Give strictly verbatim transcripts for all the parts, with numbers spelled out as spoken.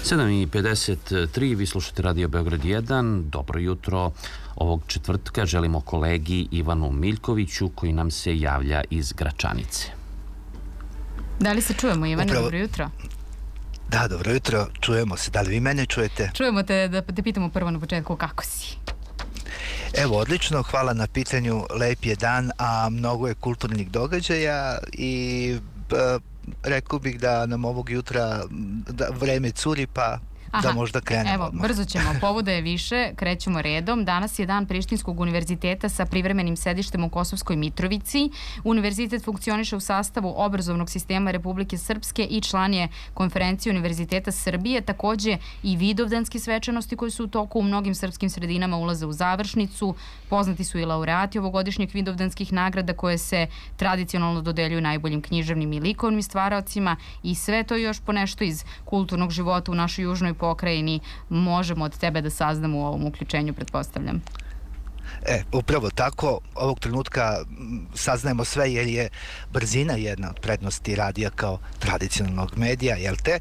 sedam i pedeset tri, vi slušate Radio Beograd jedan. Dobro jutro. Ovog četvrtka želimo kolegi Ivanu Miljkoviću koji nam se javlja iz Gračanice. Da li se čujemo, Ivane? Upravo... Dobro jutro. Da, dobro jutro. Čujemo se. Da li vi mene čujete? Čujemo te, da te pitamo prvo na početku kako si. Evo, odlično, hvala na pitanju, lep je dan, a mnogo je kulturnih događaja i b, rekao bih da nam ovog jutra da vreme curi, pa Aha, da možda krenemo. Evo, odmah. brzo ćemo, povoda je više, krećemo redom. Danas je dan Prištinskog univerziteta sa privremenim sedištem u Kosovskoj Mitrovici. Univerzitet funkcioniše u sastavu obrazovnog sistema Republike Srpske i član je konferencije Univerziteta Srbije. Takođe i vidovdanske svečanosti koje su u toku u mnogim srpskim sredinama ulaze u završnicu. Poznati su i laureati ovogodišnjih vidovdanskih nagrada koje se tradicionalno dodeljuju najboljim književnim i likovnim stvaraocima i sve to još po nešto iz kulturnog života u našoj južnoj pokrajini možemo od tebe da saznamo u ovom uključenju, pretpostavljam. E, upravo tako, ovog trenutka saznajemo sve jer je brzina jedna od prednosti radija kao tradicionalnog medija, jel te?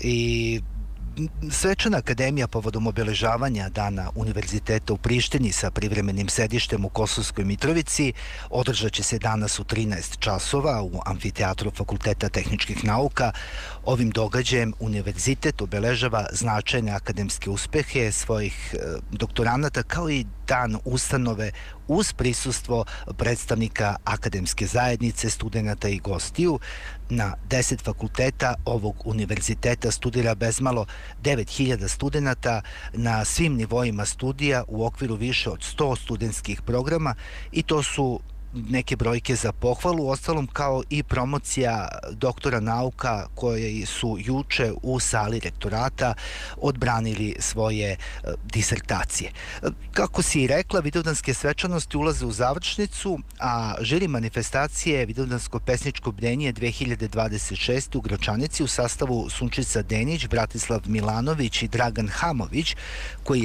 I Svečana akademija povodom obeležavanja Dana univerziteta u Prištini sa privremenim sedištem u Kosovskoj Mitrovici održat će se danas u trinaest časova u amfiteatru Fakulteta tehničkih nauka. Ovim događajem univerzitet obeležava značajne akademske uspehe svojih doktoranata kao i dan ustanove uz prisustvo predstavnika akademske zajednice, studenata i gostiju. Na deset fakulteta ovog univerziteta studira bezmalo devet hiljada studenata na svim nivoima studija u okviru više od sto studentskih programa i to su neke brojke za pohvalu, ostalom kao i promocija doktora nauka koji su juče u sali rektorata odbranili svoje uh, disertacije. Kako si i rekla, vidovdanske svečanosti ulaze u završnicu, a žiri manifestacije Vidovdansko pesničko bdenje dve hiljade dvadeset šeste u Gračanici u sastavu Sunčica Denić, Bratislav Milanović i Dragan Hamović, koji